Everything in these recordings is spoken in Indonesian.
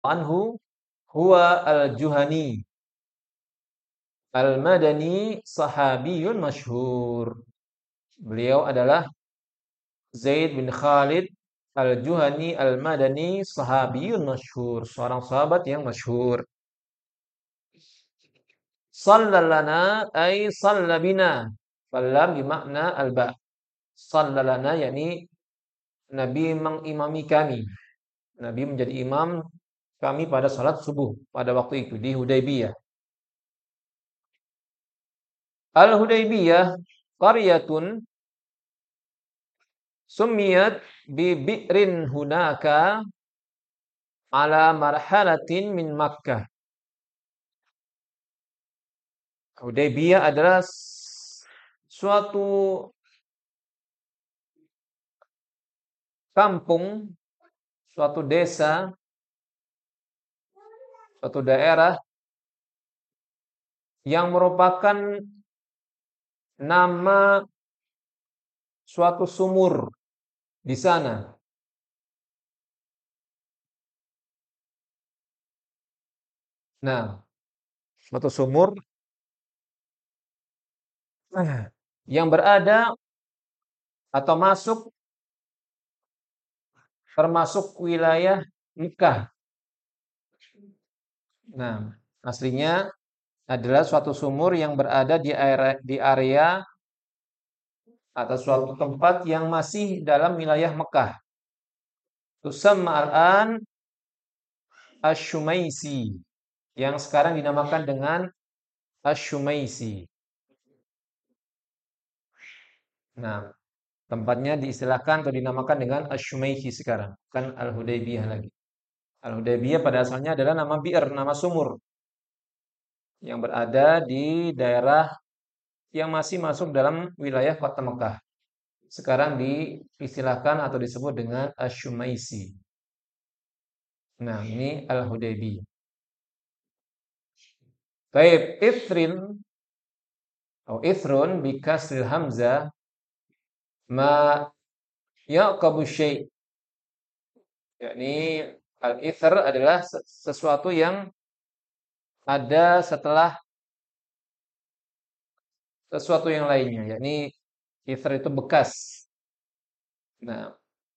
anhu huwa al-Juhani al-Madani sahabiyun masyhur. Beliau adalah Zaid bin Khalid al-Juhani al-Madani sahabiyun masyhur, seorang sahabat yang masyhur. Sallalana ay sallabina. Fallam bimakna al-ba. Sallalana yakni Nabi mengimami kami. Nabi menjadi imam kami pada salat subuh pada waktu itu di Hudaybiyah. Al-Hudaybiyah qaryatun sumiyat bi bi'rin hunaka ala marhalatin min Makkah. Hudaybiyah adalah suatu kampung, suatu desa, suatu daerah yang merupakan nama suatu sumur di sana. Nah, suatu sumur yang berada atau masuk termasuk wilayah Mekah. Nah, aslinya adalah suatu sumur yang berada di area atau suatu tempat yang masih dalam wilayah Mekah. Tusamma al-an Asy-Syumaisi, yang sekarang dinamakan dengan Asy-Syumaisi. Nah, tempatnya diistilahkan atau dinamakan dengan Asy-Syumaisi sekarang, bukan Al-Hudaybiyah lagi. Al-Hudaybiyah pada asalnya adalah nama bi'r, nama sumur yang berada di daerah yang masih masuk dalam wilayah kota Mekah. Sekarang diistilahkan atau disebut dengan Asy-Syumaisi. Nah, ini Al-Hudaybiyah. Baik, Ithrin atau Ithrun bi kasril hamzah ma yaqabu syai'. Yakni al-ithr adalah sesuatu yang ada setelah sesuatu yang lainnya, yakni ithr itu bekas. Nah,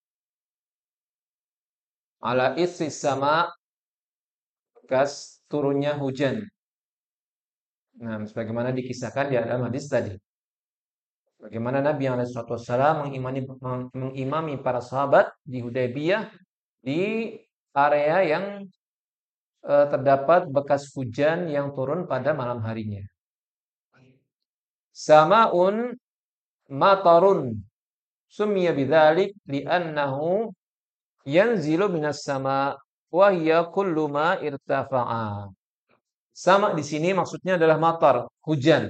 ala isri sama, bekas turunnya hujan. Nah, sebagaimana dikisahkan di dalam hadis tadi. Bagaimana Nabi SAW mengimami para sahabat di Hudaybiyah di area yang terdapat bekas hujan yang turun pada malam harinya. Samaun matarun summiya bidzalik li'annahu yanzilu minas sama wa hiya kullu ma irtafa'a. Sama di sini maksudnya adalah matar, hujan.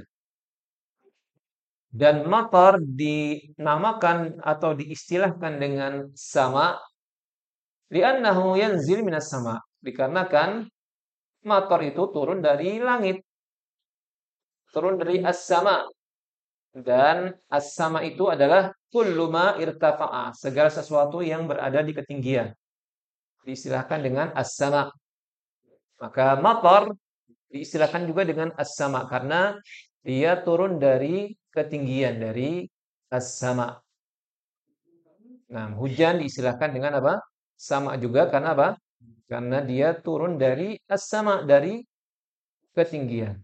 Dan matar dinamakan atau diistilahkan dengan sama li'annahu yanzil minas sama. Dikarenakan matar itu turun dari langit. Turun dari as-sama. Dan as-sama itu adalah kullu ma irtafa'a, segala sesuatu yang berada di ketinggian. Diistilahkan dengan as-sama. Maka matar diistilahkan juga dengan as-sama karena dia turun dari ketinggian, dari as-sama. Nah, hujan diistilahkan dengan apa? Sama juga karena apa? Karena dia turun dari as-sama, dari ketinggian.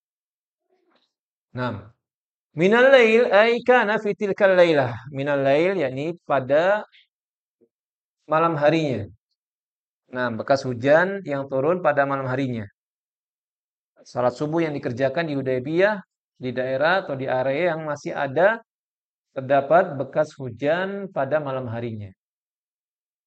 Nah, minal lail ay kana fi tilkal lailah. Minal lail yakni pada malam harinya. Nah, bekas hujan yang turun pada malam harinya. Salat subuh yang dikerjakan di Hudaybiyah, di daerah atau di area yang masih ada terdapat bekas hujan pada malam harinya.